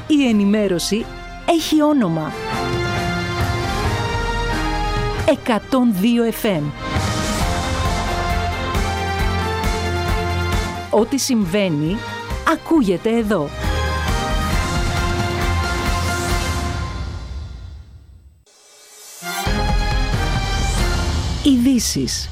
Η ενημέρωση έχει όνομα. 102 FM. Ό,τι συμβαίνει, ακούγεται εδώ. Ειδήσεις.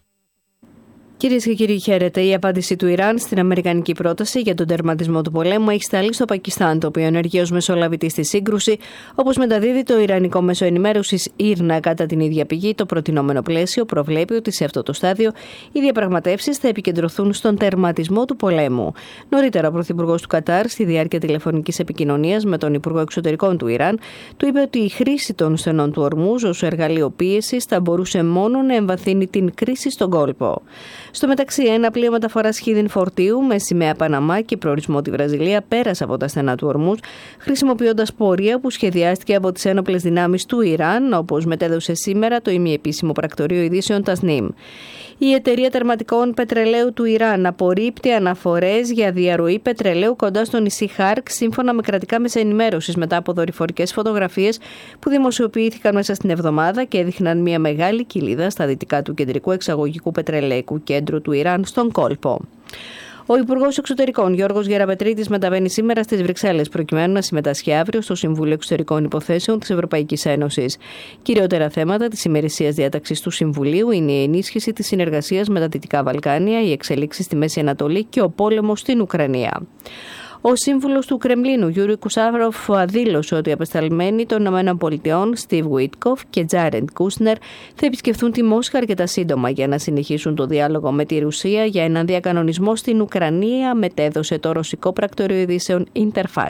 Κυρίες και κύριοι, χαίρετε. Η απάντηση του Ιράν στην αμερικανική πρόταση για τον τερματισμό του πολέμου έχει σταλεί στο Πακιστάν, το οποίο ενεργεί ως μεσολαβητή στη σύγκρουση, όπως μεταδίδει το Ιρανικό Μέσο Ενημέρωσης IRNA. Κατά την ίδια πηγή, το προτινόμενο πλαίσιο προβλέπει ότι σε αυτό το στάδιο οι διαπραγματεύσεις θα επικεντρωθούν στον τερματισμό του πολέμου. Νωρίτερα, ο Πρωθυπουργός του Κατάρ, στη διάρκεια τηλεφωνικής επικοινωνίας με τον Υπουργό Εξωτερικών του Ιράν, του είπε ότι η χρήση των στενών του Ορμούζ ως εργαλείο πίεσης θα μπορούσε μόνο να εμβαθύνει την κρίση στον κόλπο. Στο μεταξύ, ένα πλοίο μεταφοράς χίδιν φορτίου με σημαία Παναμά και προορισμό τη Βραζιλία πέρασε από τα στενά του Ορμούζ, χρησιμοποιώντας πορεία που σχεδιάστηκε από τις ένοπλες δυνάμεις του Ιράν, όπως μετέδωσε σήμερα το ημιεπίσημο πρακτορείο ειδήσεων Tasnim. Η εταιρεία τερματικών πετρελαίου του Ιράν απορρίπτει αναφορές για διαρροή πετρελαίου κοντά στο νησί Χάρκ, σύμφωνα με κρατικά μέσα ενημέρωσης, μετά από δορυφορικές φωτογραφίες που δημοσιοποιήθηκαν μέσα στην εβδομάδα και έδειχναν μια μεγάλη κοιλίδα στα δυτικά του κεντρικού εξαγωγικού πετρελαϊκού κέντρου του Ιράν στον κόλπο. Ο Υπουργός Εξωτερικών Γιώργος Γεραπετρίτης μεταβαίνει σήμερα στις Βρυξέλλες προκειμένου να συμμετάσχει αύριο στο Συμβούλιο Εξωτερικών Υποθέσεων της Ευρωπαϊκής Ένωσης. Κυριότερα θέματα της ημερησίας διάταξης του Συμβουλίου είναι η ενίσχυση της συνεργασίας με τα Δυτικά Βαλκάνια, οι εξελίξεις στη Μέση Ανατολή και ο πόλεμος στην Ουκρανία. Ο σύμβουλος του Κρεμλίνου, Γιούρι Κουσάβροφ, δήλωσε ότι οι απεσταλμένοι των ΗΠΑ, Στιβ Γουίτκοφ και Τζάρεντ Κούσνερ, θα επισκεφθούν τη Μόσχα αρκετά σύντομα για να συνεχίσουν το διάλογο με τη Ρουσία για έναν διακανονισμό στην Ουκρανία, μετέδωσε το ρωσικό πρακτορείο ειδήσεων Interfax.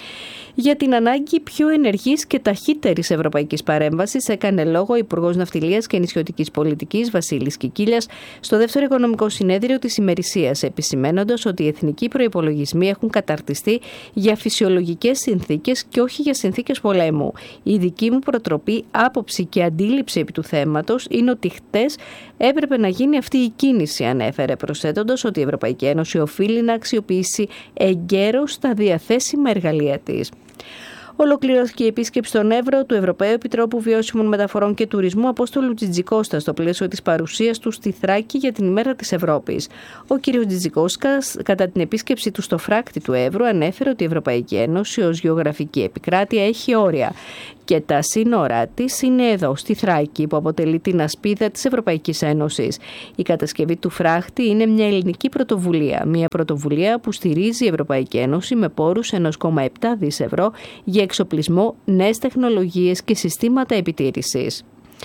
Για την ανάγκη πιο ενεργής και ταχύτερης ευρωπαϊκής παρέμβασης έκανε λόγο ο Υπουργός Ναυτιλίας και Νησιωτικής Πολιτικής Βασίλης Κικίλιας στο δεύτερο οικονομικό συνέδριο της ημερησίας, επισημαίνοντας ότι οι εθνικοί προϋπολογισμοί έχουν καταρτιστεί για φυσιολογικές συνθήκες και όχι για συνθήκες πολέμου. Η δική μου προτροπή, άποψη και αντίληψη επί του θέματος είναι ότι χτες έπρεπε να γίνει αυτή η κίνηση, ανέφερε, προσθέτοντας ότι η Ευρωπαϊκή Ένωση οφείλει να αξιοποιήσει εγκαίρως τα διαθέσιμα εργαλεία της. Ολοκληρώθηκε η επίσκεψη στον Εύρο του Ευρωπαίου Επιτρόπου Βιώσιμων Μεταφορών και Τουρισμού Απόστολου Τζιτζικώστα στο πλαίσιο της παρουσίας του στη Θράκη για την ημέρα της Ευρώπης. Ο κ. Τζιτζικώσκας, κατά την επίσκεψη του στο φράκτη του Εύρου, ανέφερε ότι η Ευρωπαϊκή Ένωση ως γεωγραφική επικράτεια έχει όρια και τα σύνορά της είναι εδώ, στη Θράκη, που αποτελεί την ασπίδα της Ευρωπαϊκής Ένωσης. Η κατασκευή του φράχτη είναι μια ελληνική πρωτοβουλία. Μια πρωτοβουλία που στηρίζει η Ευρωπαϊκή Ένωση με πόρους 1,7 δις ευρώ για εξοπλισμό, νέες τεχνολογίες και συστήματα επιτήρησης.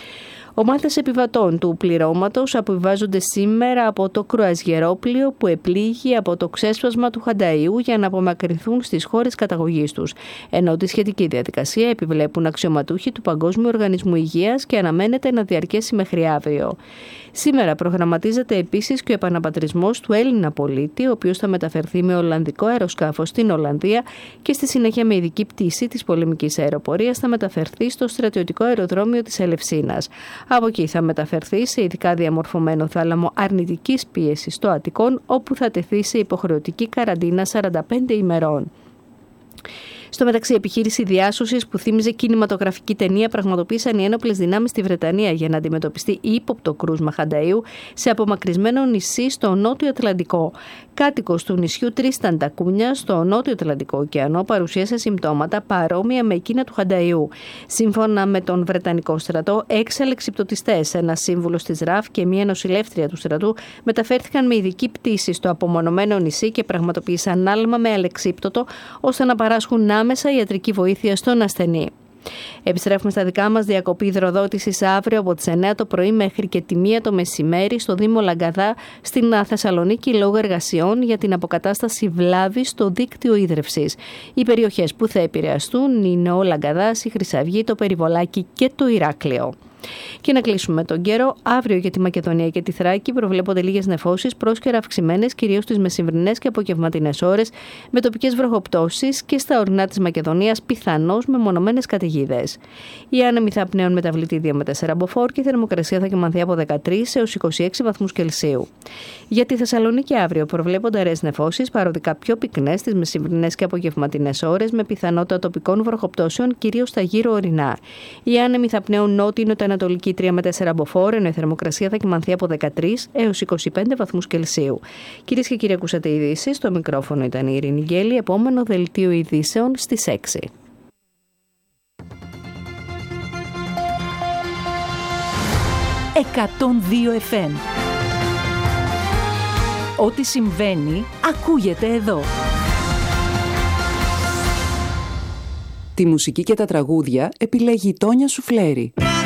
Ομάδες επιβατών του πληρώματος αποβιβάζονται σήμερα από το κρουαζιερόπλοιο που επλήγει από το ξέσπασμα του Χανταΐου για να απομακρυνθούν στις χώρες καταγωγής τους, ενώ τη σχετική διαδικασία επιβλέπουν αξιωματούχοι του Παγκόσμιου Οργανισμού Υγείας και αναμένεται να διαρκέσει μέχρι αύριο. Σήμερα προγραμματίζεται επίσης και ο επαναπατρισμός του Έλληνα πολίτη, ο οποίος θα μεταφερθεί με ολλανδικό αεροσκάφος στην Ολλανδία και στη συνέχεια με ειδική πτήση της πολεμικής αεροπορίας θα μεταφερθεί στο στρατιωτικό αεροδρόμιο της Ελευσίνας. Από εκεί θα μεταφερθεί σε ειδικά διαμορφωμένο θάλαμο αρνητικής πίεσης στο Αττικόν, όπου θα τεθεί σε υποχρεωτική καραντίνα 45 ημερών. Στο μεταξύ, η επιχείρηση διάσωσης που θύμιζε κινηματογραφική ταινία πραγματοποίησαν οι ένοπλες δυνάμεις στη Βρετανία για να αντιμετωπιστεί ύποπτο κρούσμα Χανταΐου σε απομακρυσμένο νησί στο Νότιο Ατλαντικό. Κάτοικος του νησιού Τρίσταν τα Κούνια στο Νότιο Ατλαντικό ωκεανό παρουσίασε συμπτώματα παρόμοια με εκείνα του Χανταΐου. Σύμφωνα με τον Βρετανικό στρατό, 6 αλεξιπτωτιστές, ένας σύμβουλος της ΡΑΦ και μία νοσηλεύτρια του στρατού μεταφέρθηκαν με ειδική πτήση στο απομονωμένο νησί και πραγματοποίησαν άλμα με αλεξίπτωτο ώστε να παράσχουν άμεσα ιατρική βοήθεια στον ασθενή. Επιστρέφουμε στα δικά μας. Διακοπή υδροδότησης αύριο από τις 9 το πρωί μέχρι και τη 1 το μεσημέρι στο Δήμο Λαγκαδά στην Θεσσαλονίκη λόγω εργασιών για την αποκατάσταση βλάβης στο δίκτυο ίδρευσης. Οι περιοχές που θα επηρεαστούν είναι ο Λαγκαδάς, η Χρυσαυγή, το Περιβολάκι και το Ηράκλειο. Και να κλείσουμε με τον καιρό. Αύριο για τη Μακεδονία και τη Θράκη προβλέπονται λίγες νεφώσεις, πρόσκαιρα αυξημένες, κυρίως στις μεσημβρινές και απογευματινές ώρες, με τοπικές βροχοπτώσεις και στα ορεινά της Μακεδονίας πιθανώς με μονομένες καταιγίδες. Οι άνεμοι θα πνέουν μεταβλητή 2 με 4 μποφόρ και η θερμοκρασία θα κυμανθεί από 13 έως 26 βαθμούς Κελσίου. Για τη Θεσσαλονίκη αύριο προβλέπονται αραιές νεφώσεις, παροδικά πιο πυκνές στις μεσημβρινές και απογευματινές ώρες, με πιθανότητα τοπικών βροχοπτώσεων, κυρίως στα γύρω ορεινά. Οι άνεμοι θα πνέουν νότιο-νοτιοανατολική 3 με 4 μποφόρ, ενώ η θερμοκρασία θα κυμανθεί από 13 έως 25 βαθμούς Κελσίου. Κυρίες και κύριοι, ακούσατε ειδήσεις. Στο μικρόφωνο ήταν η Ειρήνη Γκέλη. Επόμενο δελτίο ειδήσεων στις 6. FM. Ό,τι συμβαίνει, ακούγεται εδώ. Τη μουσική και τα τραγούδια επιλέγει η Τόνια Σουφλέρη.